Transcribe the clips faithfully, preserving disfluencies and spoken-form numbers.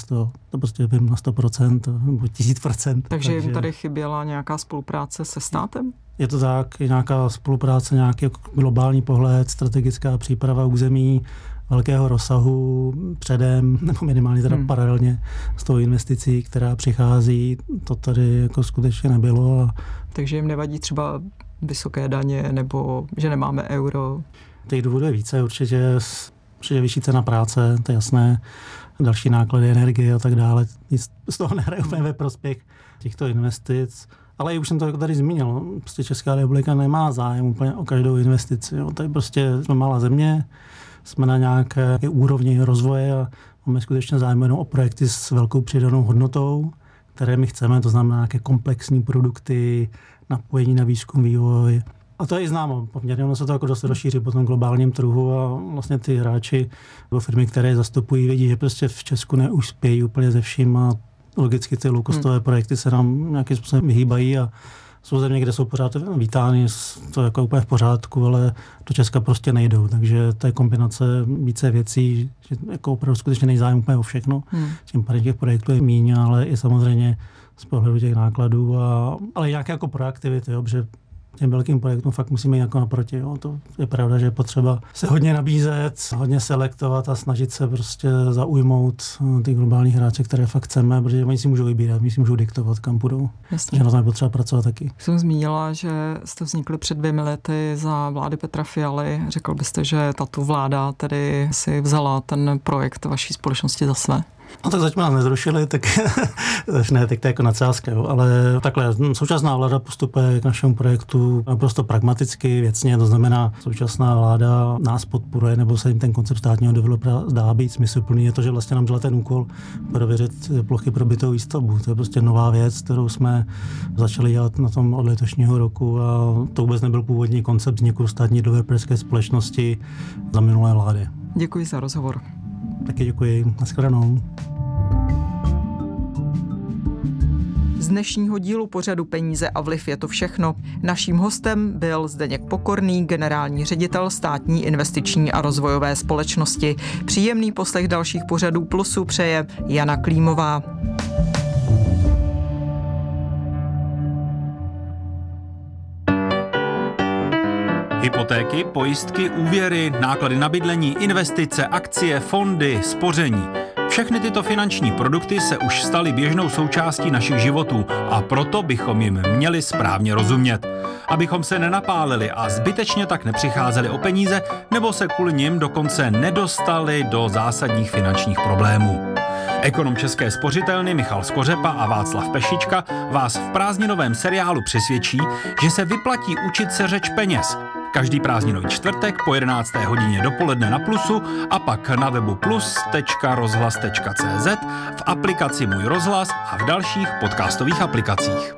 to, to prostě vím na sto procent nebo tisíc procent. Takže jim tady chyběla nějaká spolupráce se státem? Je to tak, je nějaká spolupráce, nějaký globální pohled, strategická příprava území velkého rozsahu předem, nebo minimálně teda hmm. paralelně s tou investicí, která přichází, to tady jako skutečně nebylo. A takže jim nevadí třeba vysoké daně, nebo že nemáme euro? Těch důvodů je více, určitě, určitě vyšší cena práce, to je jasné, další náklady, energie a tak dále. Nic z toho nehraje úplně ve prospěch těchto investic. Ale i už jsem to jako tady zmínil, prostě Česká republika nemá zájem úplně o každou investici. Jo. Tady prostě jsme malá země, jsme na nějaké úrovni rozvoje a máme skutečně zájem jenom o projekty s velkou přidanou hodnotou, které my chceme, to znamená nějaké komplexní produkty, napojení na výzkum, vývoj. A to je i známo poměrně, ono se to jako dost rozšíří po tom globálním trhu a vlastně ty hráči nebo firmy, které je zastupují, vědí, že prostě v Česku neuspějí úplně ze vším a logicky ty low-costové hmm. projekty se nám nějakým způsobem vyhýbají a jsou země, kde jsou pořád vítány, to je jako úplně v pořádku, ale do Česka prostě nejdou. Takže to je kombinace více věcí, že jako opravdu skutečně nejzájem úplně o všechno. Hmm. Tím pádem těch projektů je míň, ale i samozřejmě z pohledu těch nákladů, a, ale nějaké jako proaktivity, jo, protože těm velkým projektům fakt musíme jít jako naproti. Jo. To je pravda, že je potřeba se hodně nabízet, hodně selektovat a snažit se prostě zaujmout ty globální hráče, které fakt chceme, protože oni si můžou vybírat, oni si můžou diktovat, kam půjdou. Takže na tom je potřeba pracovat taky. Jsem zmínila, že jste vznikli před dvěmi lety za vlády Petra Fialy. Řekl byste, že tato vláda tedy si vzala ten projekt vaší společnosti za své? No tak zatím nás nezrušili, tak ne, tak to je jako nadsázka, jo. Ale takhle, současná vláda postupuje k našemu projektu naprosto pragmaticky, věcně, to znamená, současná vláda nás podporuje, nebo se jim ten koncept státního developera zdá být smysluplný, je to, že vlastně nám dělá ten úkol prověřit plochy pro bytovou výstavbu. To je prostě nová věc, kterou jsme začali dělat na tom od letošního roku a to vůbec nebyl původní koncept vzniku státní developerské společnosti za minulé vlády. Děkuji za rozhovor. Taky děkuji. Nashledanou. Z dnešního dílu pořadu Peníze a vliv je to všechno. Naším hostem byl Zdeněk Pokorný, generální ředitel Státní investiční a rozvojové společnosti. Příjemný poslech dalších pořadů Plusu přeje Jana Klímová. Hypotéky, pojistky, úvěry, náklady na bydlení, investice, akcie, fondy, spoření. Všechny tyto finanční produkty se už staly běžnou součástí našich životů a proto bychom jim měli správně rozumět. Abychom se nenapálili a zbytečně tak nepřicházeli o peníze nebo se kvůli nim dokonce nedostali do zásadních finančních problémů. Ekonom České spořitelny Michal Skořepa a Václav Pešička vás v prázdninovém seriálu přesvědčí, že se vyplatí učit se řeč peněz. Každý prázdninový čtvrtek po jedenácté hodině dopoledne na Plusu a pak na webu plus tečka rozhlas tečka cé zet, v aplikaci Můj rozhlas a v dalších podcastových aplikacích.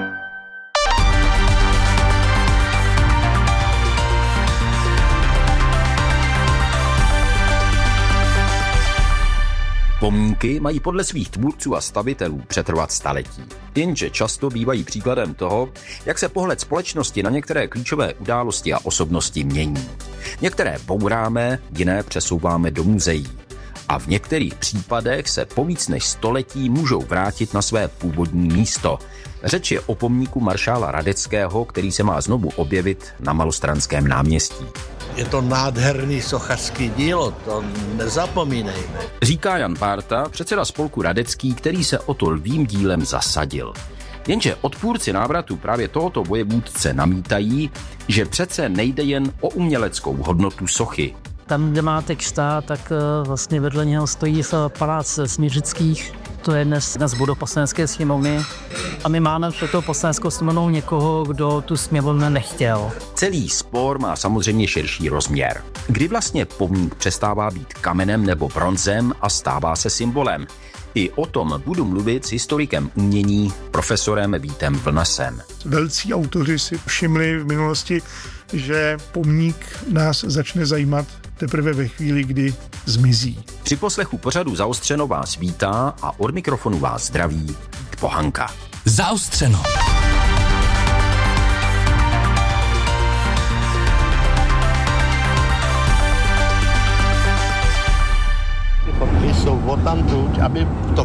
Pomníky mají podle svých tvůrců a stavitelů přetrvat staletí. Jenže často bývají příkladem toho, jak se pohled společnosti na některé klíčové události a osobnosti mění. Některé bouráme, jiné přesouváme do muzeí. A v některých případech se po víc než století můžou vrátit na své původní místo. Řeč je o pomníku maršála Radeckého, který se má znovu objevit na Malostranském náměstí. Je to nádherný sochařský dílo, to nezapomínejme. Říká Jan Bárta, předseda spolku Radecký, který se o to lvým dílem zasadil. Jenže odpůrci návratu právě tohoto vojevůdce namítají, že přece nejde jen o uměleckou hodnotu sochy. Tam, kde má teď stát, tak vlastně vedle něho stojí palác Směřických. To je dnes na zboru poslanecké sněmovny. A my máme před tou poslaneckou sněmovnou někoho, kdo tu sněmovnu nechtěl. Celý spor má samozřejmě širší rozměr. Kdy vlastně pomník přestává být kamenem nebo bronzem a stává se symbolem? I o tom budu mluvit s historikem umění, profesorem Vítem Vlnasem. Velcí autoři si všimli v minulosti, že pomník nás začne zajímat teprve ve chvíli, kdy zmizí. Při poslechu pořadu Zaostřeno vás vítá a od mikrofonu vás zdraví Vít Pohanka. Zaostřeno. Ty fotky jsou odtamtud, aby to